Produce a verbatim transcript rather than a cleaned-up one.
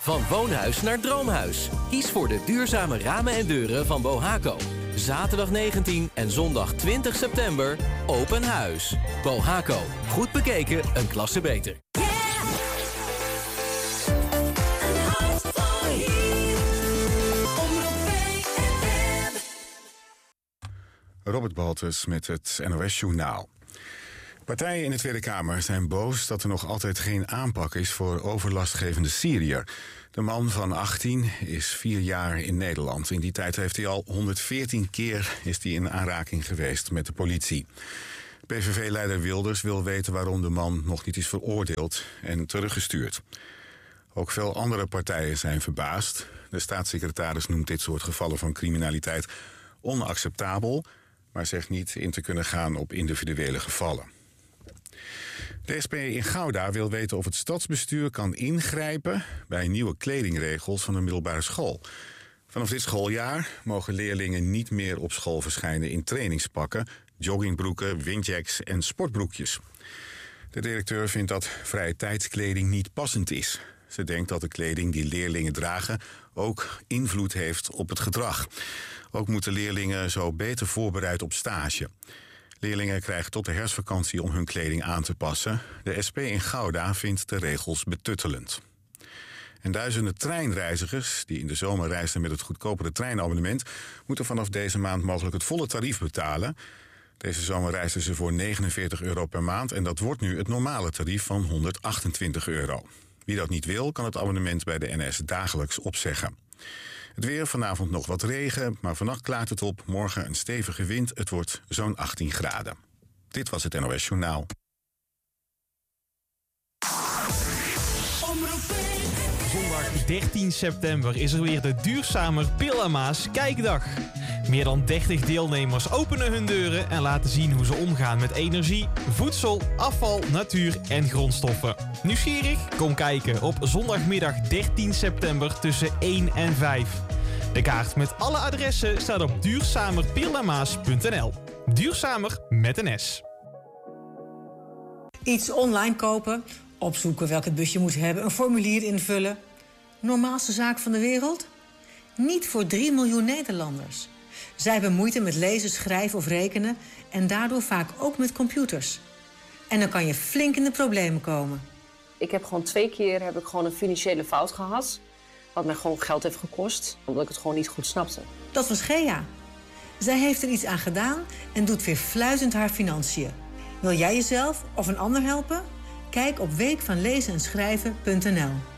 Van woonhuis naar droomhuis. Kies voor de duurzame ramen en deuren van Bohaco. Zaterdag negentien en zondag twintig september open huis. Bohaco. Goed bekeken, een klasse beter. Robert Baltus met het N O S-journaal. Partijen in de Tweede Kamer zijn boos dat er nog altijd geen aanpak is voor overlastgevende Syriër. De man van achttien is vier jaar in Nederland. In die tijd heeft hij al honderdveertien keer is hij in aanraking geweest met de politie. P V V-leider Wilders wil weten waarom de man nog niet is veroordeeld en teruggestuurd. Ook veel andere partijen zijn verbaasd. De staatssecretaris noemt dit soort gevallen van criminaliteit onacceptabel, maar zegt niet in te kunnen gaan op individuele gevallen. De S P in Gouda wil weten of het stadsbestuur kan ingrijpen bij nieuwe kledingregels van de middelbare school. Vanaf dit schooljaar mogen leerlingen niet meer op school verschijnen in trainingspakken, joggingbroeken, windjacks en sportbroekjes. De directeur vindt dat vrije tijdskleding niet passend is. Ze denkt dat de kleding die leerlingen dragen ook invloed heeft op het gedrag. Ook moeten leerlingen zo beter voorbereid op stage. Leerlingen krijgen tot de herfstvakantie om hun kleding aan te passen. De S P in Gouda vindt de regels betuttelend. En duizenden treinreizigers die in de zomer reisden met het goedkopere treinabonnement moeten vanaf deze maand mogelijk het volle tarief betalen. Deze zomer reisden ze voor negenenveertig euro per maand en dat wordt nu het normale tarief van honderdachtentwintig euro. Wie dat niet wil, kan het abonnement bij de N S dagelijks opzeggen. Het weer, vanavond nog wat regen, maar vannacht klaart het op. Morgen een stevige wind, het wordt zo'n achttien graden. Dit was het N O S Journaal. Zondag dertien september is er weer de Duurzamer Pil en Maas Kijkdag. Meer dan dertig deelnemers openen hun deuren en laten zien hoe ze omgaan met energie, voedsel, afval, natuur en grondstoffen. Nieuwsgierig? Kom kijken op zondagmiddag dertien september tussen één en vijf. De kaart met alle adressen staat op duurzamer pil en maas punt n l. Duurzamer met een S. Iets online kopen, opzoeken welk het busje moet hebben, een formulier invullen. Normaalste zaak van de wereld? Niet voor drie miljoen Nederlanders. Zij hebben moeite met lezen, schrijven of rekenen en daardoor vaak ook met computers. En dan kan je flink in de problemen komen. Ik heb gewoon twee keer heb ik gewoon een financiële fout gehad. Wat mij gewoon geld heeft gekost, omdat ik het gewoon niet goed snapte. Dat was Gea. Zij heeft er iets aan gedaan en doet weer fluitend haar financiën. Wil jij jezelf of een ander helpen? Kijk op week van lezen en schrijven punt n l.